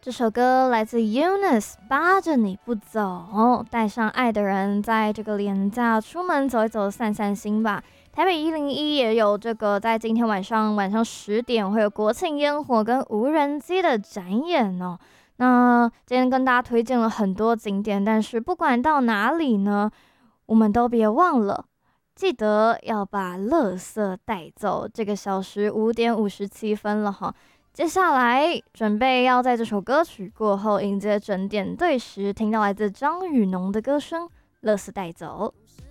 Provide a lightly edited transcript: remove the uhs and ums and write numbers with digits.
这首歌来自 Eunice， 扒着你不走，带上爱的人，在这个连假出门走一走，散散心吧。台北101也有这个，在今天晚上10点会有国庆烟火跟无人机的展演哦。那今天跟大家推荐了很多景点，但是不管到哪里呢，我们都别忘了，记得要把垃圾带走。这个小时5点57分了哈。接下来准备要在这首歌曲过后迎接整点对时，听到来自张雨农的歌声《垃圾带走》。